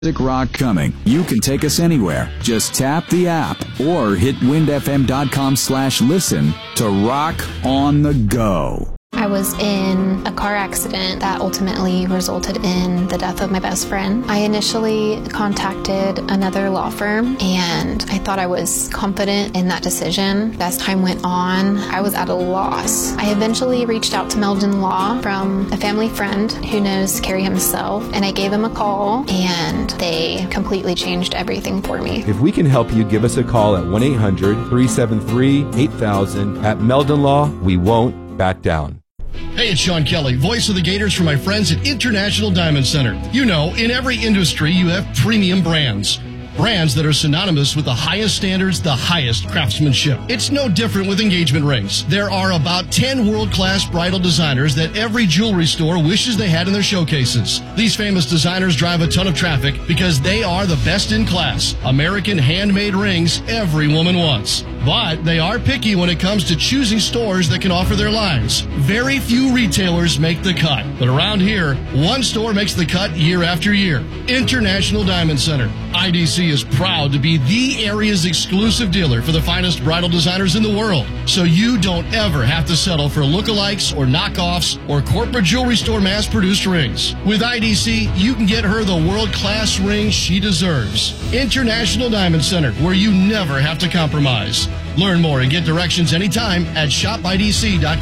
Rock coming. You can take us anywhere. Just tap the app or hit windfm.com/listen to rock on the go. I was in a car accident that ultimately resulted in the death of my best friend. I initially contacted another law firm, and I thought I was confident in that decision. As time went on, I was at a loss. I eventually reached out to Meldon Law from a family friend who knows Kerry himself, and I gave him a call, and they completely changed everything for me. If we can help you, give us a call at 1-800-373-8000. At Meldon Law, we won't back down. Hey, it's Sean Kelly, voice of the Gators for my friends at International Diamond Center. You know, in every industry, you have premium brands. Brands that are synonymous with the highest standards, the highest craftsmanship. It's no different with engagement rings. There are about 10 world-class bridal designers that every jewelry store wishes they had in their showcases. These famous designers drive a ton of traffic because they are the best in class. American handmade rings every woman wants. But they are picky when it comes to choosing stores that can offer their lines. Very few retailers make the cut. But around here, one store makes the cut year after year. International Diamond Center. IDC is proud to be the area's exclusive dealer for the finest bridal designers in the world. So you don't ever have to settle for lookalikes or knockoffs or corporate jewelry store mass-produced rings. With IDC, you can get her the world-class ring she deserves. International Diamond Center, where you never have to compromise. Learn more and get directions anytime at shopidc.com.